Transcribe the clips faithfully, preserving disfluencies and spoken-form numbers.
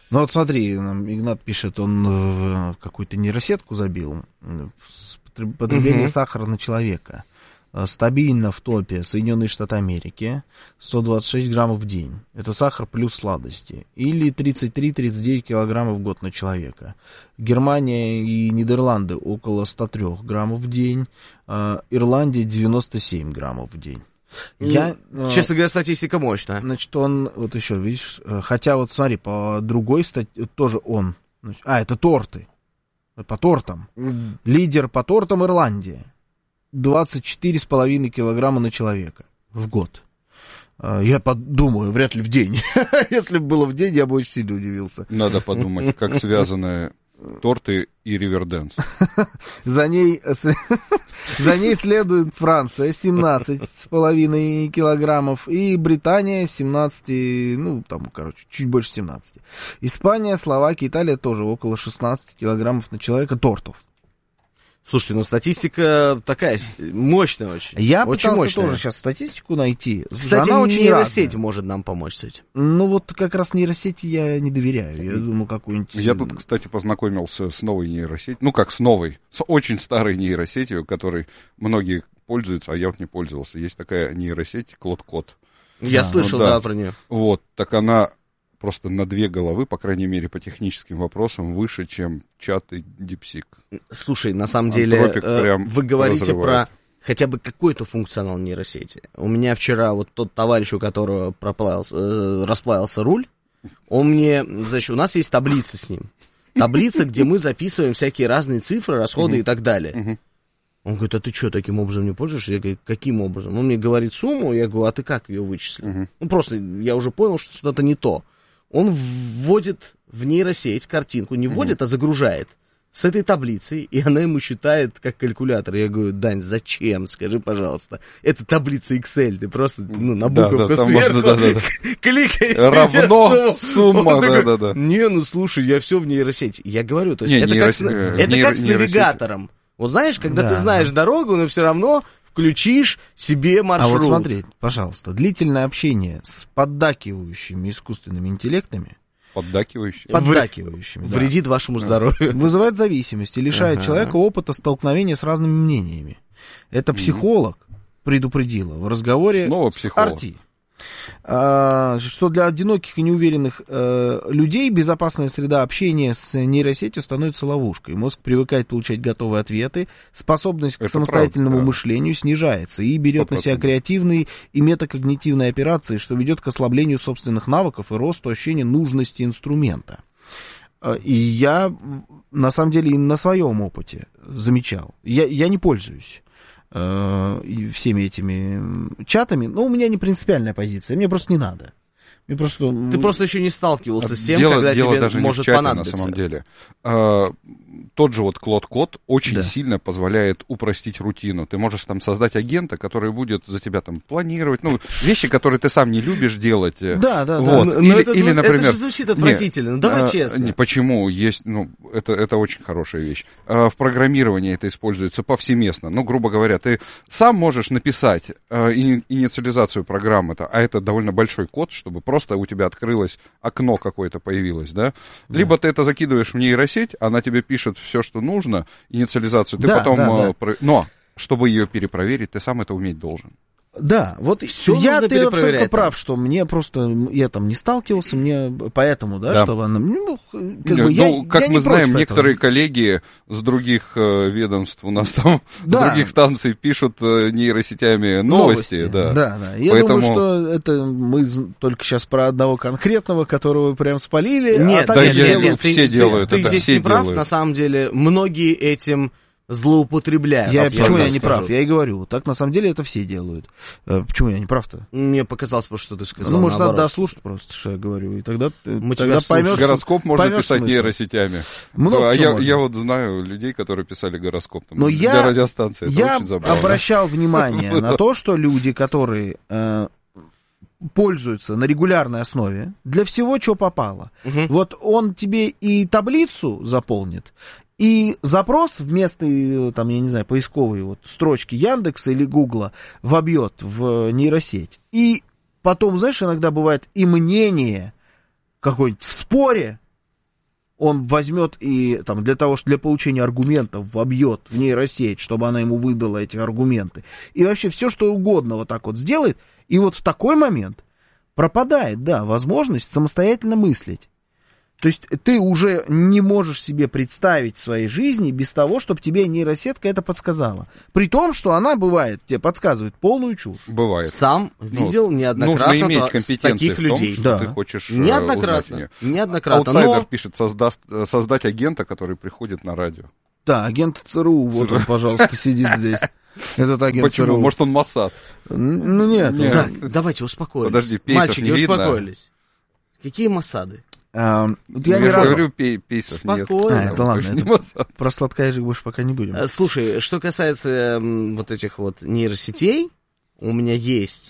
Ну вот смотри, нам Игнат пишет, он в какую-то нейросетку забил. Потребление uh-huh. сахара на человека. Стабильно в топе Соединенные Штаты Америки, сто двадцать шесть граммов в день. Это сахар плюс сладости. Или тридцать три - тридцать девять килограммов в год на человека. Германия и Нидерланды около сто три граммов в день. Ирландия девяносто семь граммов в день. Я, честно говоря, статистика мощная. Значит, он, вот еще, видишь, хотя вот смотри, по другой статье, тоже он. Значит, а, это торты. По тортам. Mm. Лидер по тортам Ирландия. двадцать четыре с половиной килограмма на человека в год. Я подумаю, вряд ли в день. Если бы было в день, я бы очень сильно удивился. Надо подумать, как связаны торты и риверденс. За ней, за ней следует Франция, семнадцать с половиной килограммов, и Британия, семнадцать, ну, там, короче, чуть больше семнадцать. Испания, Словакия, Италия тоже около шестнадцать килограммов на человека тортов. Слушайте, ну статистика такая мощная очень. Я очень пытался мощная. тоже сейчас статистику найти. Кстати, она очень нейросеть разная. может нам помочь с этим. Ну вот как раз нейросети я не доверяю. Я думаю, какую-нибудь... Я тут, кстати, познакомился с новой нейросетью. Ну как с новой, с очень старой нейросетью, которой многие пользуются, а я вот не пользовался. Есть такая нейросеть Клод-Код. Я да, слышал, ну, да. да, про нее. Вот, так она... просто на две головы, по крайней мере, по техническим вопросам, выше, чем чат и DeepSeek. Слушай, на самом деле, э, вы говорите разрывает. про хотя бы какой-то функционал нейросети. У меня вчера вот тот товарищ, у которого проплавился, э, расплавился руль, он мне, значит, у нас есть таблица с ним. Таблица, где мы записываем всякие разные цифры, расходы и так далее. Он говорит, а ты что, таким образом не пользуешься? Я говорю, каким образом? Он мне говорит сумму, я говорю, а ты как ее вычислил? Ну, просто я уже понял, что что-то не то. Он вводит в нейросеть картинку, не вводит, mm-hmm. а загружает с этой таблицей, и она ему считает как калькулятор. Я говорю, Дань, зачем, скажи, пожалуйста. Это таблица Excel, ты просто ну, на буковку да, да, сверху можно, да, да, кликаешь. Равно сумма, да-да-да. Не, ну слушай, я все в нейросети. Я говорю, то есть не, это, нейрос... как, это нейро... как с навигатором. Вот знаешь, когда да. ты знаешь дорогу, но все равно... включишь себе маршрут. А вот смотри, пожалуйста, длительное общение с поддакивающими искусственными интеллектами. Поддакивающими? Поддакивающими, да. Вредит вашему здоровью. Вызывает зависимость и лишает ага. человека опыта столкновения с разными мнениями. Это психолог предупредила в разговоре Снова с психолог. Арти. А, что для одиноких и неуверенных э, людей безопасная среда общения с нейросетью становится ловушкой. Мозг привыкает получать готовые ответы, способность Это к самостоятельному правда, да. мышлению снижается и берет сто процентов. на себя креативные и метакогнитивные операции, что ведет к ослаблению собственных навыков и росту ощущения нужности инструмента. И я, на самом деле, и на своем опыте замечал. Я, я не пользуюсь всеми этими чатами, но у меня не принципиальная позиция, мне просто не надо. Мне просто... Ты просто еще не сталкивался с тем, дело, когда дело тебе даже может не в чате, понадобиться. На самом деле. А, тот же вот Клод-Код очень да. сильно позволяет упростить рутину. Ты можешь там создать агента, который будет за тебя там планировать, ну, вещи, которые ты сам не любишь делать. Да, да, вот. да. Или, это, или, например... это же звучит отвратительно, не, ну давай а, честно. Не, почему? Есть, ну, это, это очень хорошая вещь. А, в программировании это используется повсеместно. Ну, грубо говоря, ты сам можешь написать а, ини- инициализацию программы, а это довольно большой код, чтобы просто у тебя открылось окно какое-то появилось, да? да? Либо ты это закидываешь в нейросеть, она тебе пишет все, что нужно, инициализацию, ты да, потом... Да, да. Про... Но, чтобы ее перепроверить, ты сам это уметь должен. Да, вот все я ты абсолютно там. прав, что мне просто, я там не сталкивался, мне поэтому, да, да. чтобы она, ну, как не, бы, я, ну, как я мы не знаем, некоторые этого. коллеги с других э, ведомств у нас там, да. с других станций пишут э, нейросетями новости. новости да. да, да. Я Поэтому... думаю, что это мы только сейчас про одного конкретного, которого вы прям спалили. Нет, а так да, нет, я, нет, нет, все ты, делают ты это, здесь все не прав, делают. на самом деле, многие этим злоупотребляют. Я, почему я не скажу. прав? Я и говорю, так на самом деле это все делают. Почему я не прав-то? Мне показалось, что ты сказал. Ну, может, наоборот. надо дослушать просто, что я говорю, и тогда, Мы тогда поймешь. Гороскоп можно поймешь писать смысл. нейросетями. Много да, я, можно. я вот знаю людей, которые писали гороскоп там, Но для я, радиостанции. Это я очень забавно. обращал внимание на то, что люди, которые э, пользуются на регулярной основе, для всего, что попало. Угу. Вот он тебе и таблицу заполнит, и запрос вместо, там, я не знаю, поисковой вот строчки Яндекса или Гугла вобьет в нейросеть. И потом, знаешь, иногда бывает и мнение какое-нибудь в споре он возьмет и там, для того, что для получения аргументов вобьет в нейросеть, чтобы она ему выдала эти аргументы, и вообще все, что угодно вот так вот сделает, и вот в такой момент пропадает, да, возможность самостоятельно мыслить. То есть ты уже не можешь себе представить в своей жизни без того, чтобы тебе нейросетка это подсказала. При том, что она, бывает, тебе подсказывает полную чушь. Бывает. Сам видел ну, неоднократно нужно иметь компетенции таких в том, людей. что Да. ты хочешь Неоднократно. узнать у нее. Неоднократно. Аутсайдер Но... пишет, создаст, создать агента, который приходит на радио. Да, агент ЦРУ, вот он, пожалуйста, сидит здесь. Этот агент Почему? ЦРУ. Может, он Моссад? Ну, нет. Нет. Да, давайте успокоились. Подожди, пейсов Мальчики, не видно. успокоились. Какие Моссады? А, вот я Я ни же разу... говорю, пей- пейсов нет. Спокойно. А, это ладно, Точно не это- Моссад. Про сладкоежек больше пока не будем. Э, Слушай, что касается м, вот этих вот нейросетей, у меня есть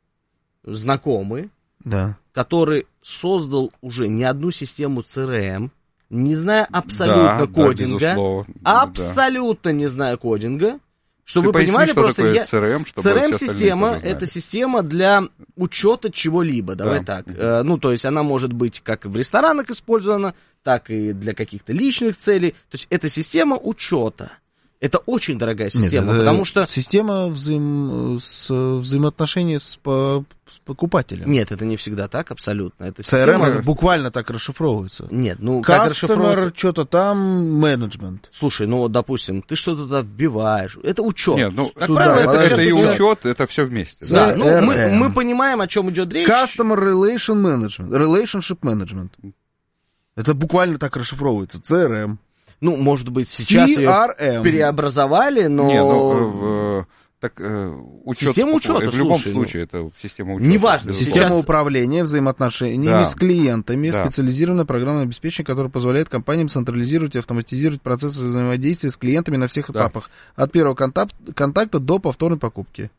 знакомый, Да. который создал уже не одну систему си эр эм, не зная абсолютно Да, да, кодинга, безусловно. Да. абсолютно не зная кодинга, чтобы Ты вы поясни, понимали, что просто такое я... си эр эм, чтобы си эр все остальные эм-система тоже знали. это система для учета чего-либо, давай Да. так. Э, ну, то есть она может быть как в ресторанах использована, так и для каких-то личных целей. То есть это система учета. Это очень дорогая система, Нет, это потому что... Система взаим... с... взаимоотношений с, по... с покупателем. Нет, это не всегда так, абсолютно. Это си эр эм система... буквально так расшифровывается. Нет, ну как расшифровывается... Customer, что-то там, менеджмент. Слушай, ну вот, допустим, ты что-то туда вбиваешь. Это учет. Нет, ну, Как туда, правило, это, подожди, это и сейчас учет. учет, это все вместе. Да, Да. ну си эр эм. мы, мы понимаем, о чем идет речь. Customer Relation Management. Relationship Management. Это буквально так расшифровывается. си эр эм. Ну, может быть, сейчас си ее ар эм. переобразовали, но... Не, ну, э, в, так, э, учет, Система учета, в любом слушай, случае, это система учета. Неважно, безусловно. Система Сейчас- управления взаимоотношениями Да. с клиентами, Да. специализированное программное обеспечение, которое позволяет компаниям централизировать и автоматизировать процессы взаимодействия с клиентами на всех Да. этапах. От первого контакт- контакта до повторной покупки.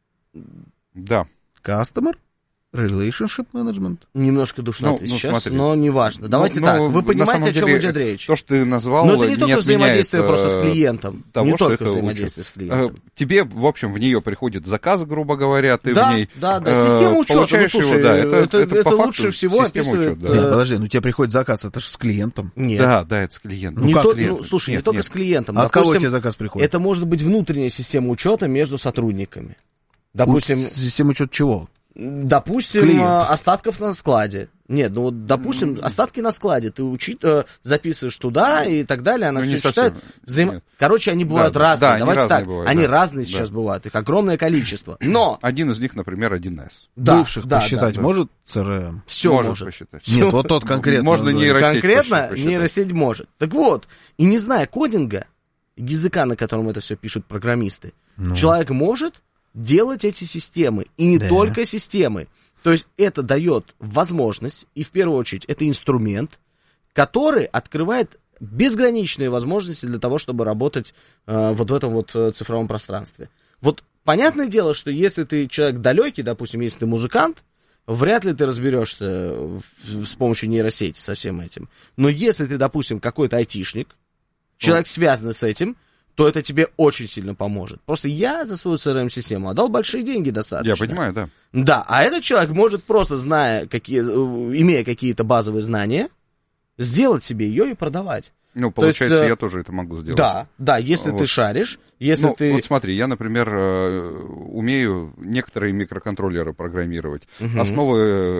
Да. Customer Relationship Management. Немножко душновато Ну, ну, сейчас, смотри. но неважно. Давайте Ну, так, ну, вы на понимаете, самом о чем деле, идет речь. То, что ты назвал, Но это не только отменяет, взаимодействие э, просто с клиентом. того, не что только это взаимодействие учет. с клиентом. Э, Тебе, в общем, в нее приходит заказ, грубо говоря, ты Да, в ней да, да, э, система учета, ну, получаешь слушай, его, да, это, это- это, это по факту лучше всего система описывает, учета, э, Нет, да. подожди, ну тебе приходит заказ, это же с клиентом. Нет. Да, да, это с клиентом. не ну, как то- клиент? ну, слушай, не Нет, только нет. с клиентом. А от кого Допустим, тебе заказ приходит? это может быть внутренняя система учета между сотрудниками. Допустим, У- Система учета чего? допустим, Клиентов. э, остатков на складе. Нет, ну вот, допустим, остатки на складе ты учи, э, записываешь туда и так далее, она Ну, все не читает. совсем, Взаим- нет. Короче, они бывают Да, разные. да, они Давайте разные так, бывают, они да. разные Да. сейчас бывают, их огромное количество. Но Один из них, например, один эс. да, Бывших да, посчитать да, может си эр эм? все Может может. посчитать. Нет, вот тот конкретно. Можно говорю. нейросеть Конкретно посчитать. нейросеть может. Так вот, и не зная кодинга, языка, на котором это все пишут программисты, Ну. человек может делать эти системы. И не Да. только системы. То есть это дает возможность, и в первую очередь это инструмент, который открывает безграничные возможности для того, чтобы работать э, вот в этом вот э, цифровом пространстве. Вот понятное дело, что если ты человек далекий, допустим, если ты музыкант, вряд ли ты разберешься в- с помощью нейросети со всем этим. Но если ты, допустим, какой-то айтишник, человек, связанный с этим, то это тебе очень сильно поможет. Просто я за свою си эр эм-систему отдал большие деньги достаточно. Я понимаю, да. Да, а этот человек может просто, зная, какие, э, имея какие-то базовые знания, сделать себе ее и продавать. Ну, То есть, получается, э, я тоже это могу сделать. Да, да, если Вот. ты шаришь, если Ну, ты... вот смотри, я, например, э, умею некоторые микроконтроллеры программировать. Мгм. Основы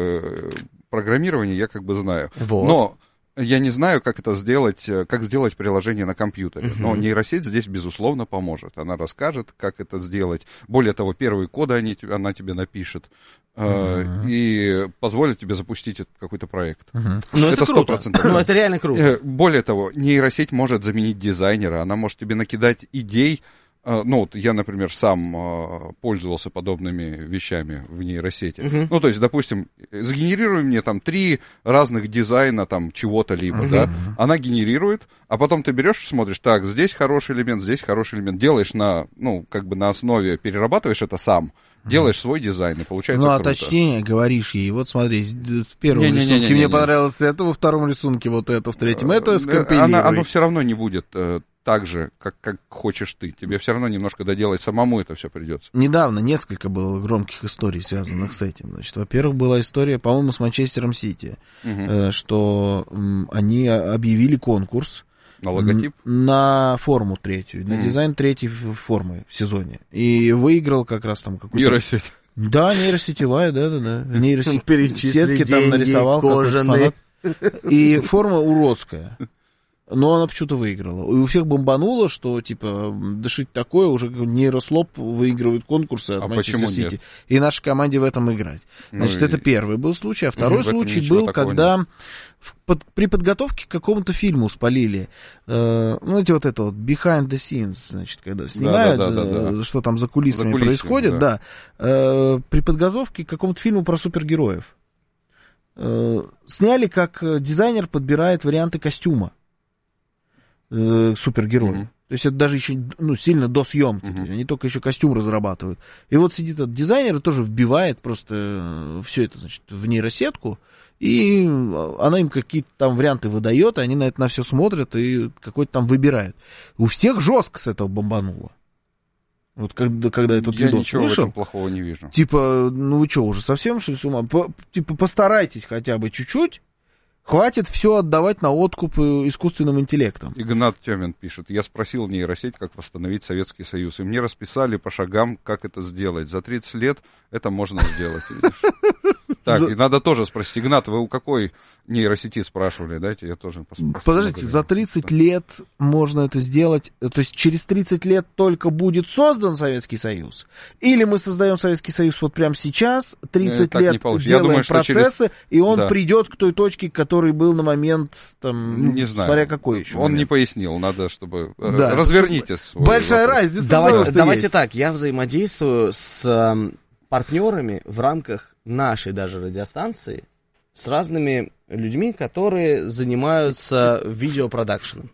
э, программирования я как бы знаю. Вот. Но я не знаю, как это сделать, э, как сделать приложение на компьютере. Мгм. Но нейросеть здесь, безусловно, поможет. Она расскажет, как это сделать. Более того, первые коды они, те- она тебе напишет. э, И позволит тебе запустить этот какой-то проект. Ну, это, это сто круто. процентов. Ну, это реально круто. Э, Более того, нейросеть может заменить дизайнера, она может тебе накидать идей. Э, Ну, вот я, например, сам э, пользовался подобными вещами в нейросети. Мгм. Ну, то есть, допустим, сгенерируй мне там три разных дизайна там чего-то либо, да, она генерирует, а потом ты берешь и смотришь, так, здесь хороший элемент, здесь хороший элемент, делаешь на, ну, как бы на основе, перерабатываешь это сам, делаешь свой дизайн, и получается Ну, а круто. точнее говоришь ей, вот смотри, с- в первом Не-не-не-не-не-не. рисунке мне понравилось это, во втором рисунке вот это, в третьем это, Э, скомпилируй. Она, оно все равно не будет э, так же, как, как хочешь ты. Тебе все равно немножко доделать самому это все придется. Недавно несколько было громких историй, связанных с этим. Значит, во-первых, была история, по-моему, с Манчестером Сити, угу. что они объявили конкурс на логотип? На форму третью, на mm. дизайн третьей формы в сезоне. И выиграл как раз там какой-то... Нейросеть. Да, нейросетевая, да-да-да. Нейросеть. Перечисли там нарисовал кожаные. И форма уродская. Но она почему-то выиграла. И у всех бомбануло, что, типа, да что это такое, уже нейрослоп выигрывает конкурсы от а Манчестер Сити. И нашей команде в этом играть. Значит, ну, это и... первый был случай. А второй случай был, когда в, под, при подготовке к какому-то фильму спалили, э, ну, эти вот это вот behind the scenes, значит, когда снимают, да, да, да, да, да. что там за кулисами, за кулисами происходит, да. да э, при подготовке к какому-то фильму про супергероев. Э, сняли, как дизайнер подбирает варианты костюма супергерою. Uh-huh. То есть это даже еще ну, сильно до съемки. Uh-huh. Они только еще костюм разрабатывают. И вот сидит этот дизайнер и тоже вбивает просто все это, значит, в нейросетку, и она им какие-то там варианты выдает, и они на это на все смотрят и какой-то там выбирают. У всех жестко с этого бомбануло. Вот когда, когда этот Я видос ничего вышел, в этом плохого не вижу. Типа, ну вы что, уже совсем что ли с ума? По, типа, постарайтесь хотя бы чуть-чуть. Хватит все отдавать на откуп искусственным интеллектом. Игнат Тёмин пишет. Я спросил нейросеть, как восстановить Советский Союз. И мне расписали по шагам, как это сделать. За тридцать лет это можно сделать. Так, и надо тоже спросить. Игнат, вы у какой нейросети спрашивали? Дайте я тоже посмотрю. Подождите, за тридцать лет можно это сделать? То есть через тридцать лет только будет создан Советский Союз? Или мы создаем Советский Союз вот прямо сейчас, тридцать лет делаем думаю, процессы, через... и он да. придет к той точке, который был на момент, там, не знаю. Смотря какой еще Он момент. Не пояснил, надо, чтобы... Да, разверните свой Большая вопрос. разница. Давайте, давайте так, я взаимодействую с э, партнерами в рамках нашей даже радиостанции, с разными людьми, которые занимаются видеопродакшеном.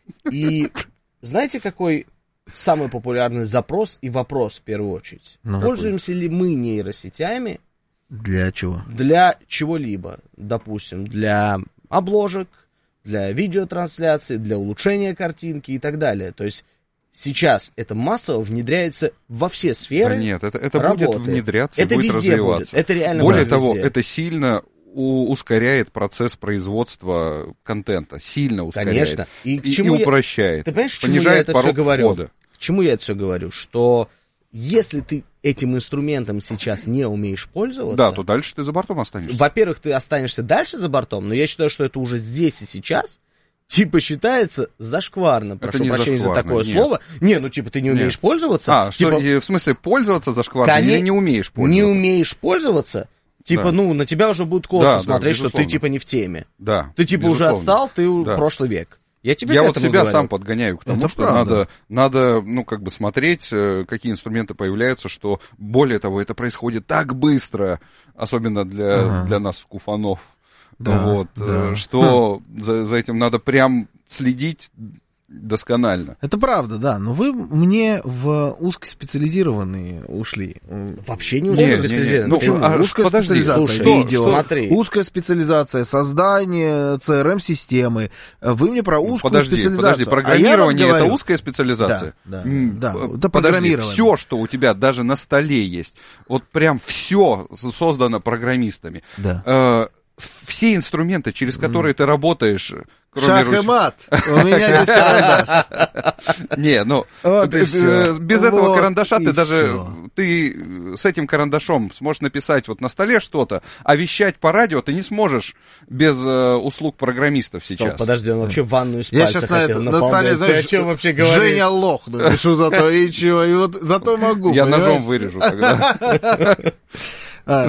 И знаете, какой самый популярный запрос и вопрос в первую очередь? Ну, Пользуемся какой? ли мы нейросетями? Для чего? Для чего-либо. Допустим, для обложек, для видеотрансляции, для улучшения картинки и так далее. То есть сейчас это массово внедряется во все сферы. Да нет, это, это будет внедряться это и будет развиваться. Будет. Это реально Более будет того, везде. это сильно у, ускоряет процесс производства контента. Сильно ускоряет. Конечно. И, к и, чему и упрощает. Я, ты понимаешь, к чему понижает я это порог все говорю? входа. К чему я это все говорю? Что если ты этим инструментом сейчас не умеешь пользоваться... Да, то дальше ты за бортом останешься. Во-первых, ты останешься дальше за бортом, но я считаю, что это уже здесь и сейчас... Типа считается зашкварно, прошу прощения за такое нет. слово. Не, ну типа ты не умеешь нет. пользоваться. А, типа, что, в смысле пользоваться зашкварно Кон... или не умеешь пользоваться? Не умеешь пользоваться, типа, да. ну, на тебя уже будут косо да, смотреть, да, что ты типа не в теме. Да, ты типа безусловно. уже отстал, ты да. прошлый век. Я, тебе Я вот себя говорю. сам подгоняю к тому, это что надо, надо, ну, как бы смотреть, какие инструменты появляются, что, более того, это происходит так быстро, особенно для, ага. для нас, куфанов, да, вот, да. что хм. за, за этим надо прям следить досконально. Это правда, да, но вы мне в узкоспециализированные ушли. Вообще не узкоспециализированные. Ну, почему? А узкая подожди, специализация слушай, видео, смотри. узкая специализация, создание си эр эм-системы. Вы мне про узкую подожди, специализацию. Подожди, программирование а это узкая специализация? Да, да, да, это подожди, все, что у тебя даже на столе есть, вот прям все создано программистами. Да. Э, все инструменты, через которые mm. ты работаешь... Шах руч... и мат. У меня здесь карандаш. Не, ну, вот без этого вот карандаша ты даже... Все. Ты с этим карандашом сможешь написать вот на столе что-то, а вещать по радио ты не сможешь без э, услуг программистов сейчас. Стоп, подожди, он вообще ванну из Я пальца сейчас на, хотел это, на столе, знаешь, ты о чем вообще говоришь? Женя лох напишу зато, и чего, и вот зато могу. Я ножом вырежу тогда. А,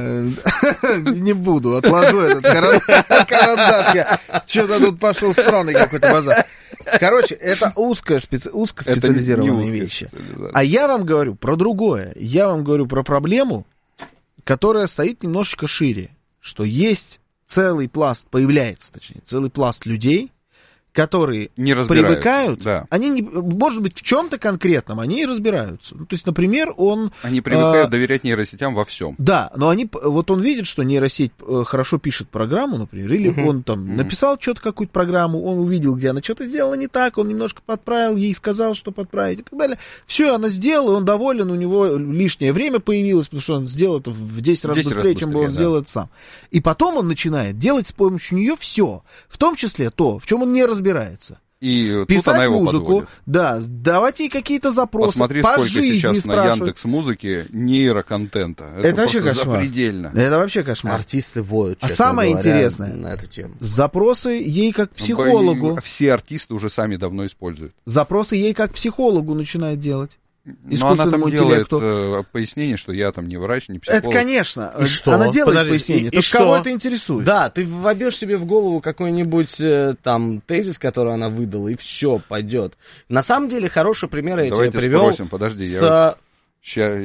не буду, отложу этот карандаш. Я что-то тут пошел странный какой-то базар. Короче, это узкая специ... узкоспециализированные вещи. А я вам говорю про другое. Я вам говорю про проблему, которая стоит немножечко шире. Что есть целый пласт, появляется, точнее, целый пласт людей, которые не привыкают, да. они, не, может быть, в чем-то конкретном они и разбираются. Ну, то есть, например, он... Они привыкают а, доверять нейросетям во всем. Да, но они, вот он видит, что нейросеть хорошо пишет программу, например, или uh-huh. он там uh-huh. написал что-то, какую-то программу, он увидел, где она что-то сделала не так, он немножко подправил, ей сказал, что подправить и так далее. Все, она сделала, он доволен, у него лишнее время появилось, потому что он сделал это в десять раз быстрее, раз быстрее, чем бы он да. сделал это сам. И потом он начинает делать с помощью нее все, в том числе то, в чем он не разбирается. И писать тут она его музыку, подводит. Да, давать ей какие-то запросы. Посмотри, по сколько жизни сейчас на спрашивать. Яндекс.Музыке нейроконтента. Это, это вообще просто кошмар. запредельно. Это вообще кошмар. Артисты воют, а самое говоря, интересное, на эту тему. Запросы ей как психологу. И все артисты уже сами давно используют. Запросы ей как психологу начинают делать. Но она там делает э, пояснение, что я там не врач, не психолог. Это, конечно. И что? Она делает Подожди, пояснение. И, То и что? Кого что? это интересует? Да, ты вобьешь себе в голову какой-нибудь э, там тезис, который она выдала, и все, пойдет. На самом деле, хороший пример я Давайте тебе привел. спросим, подожди, с... я... Ща...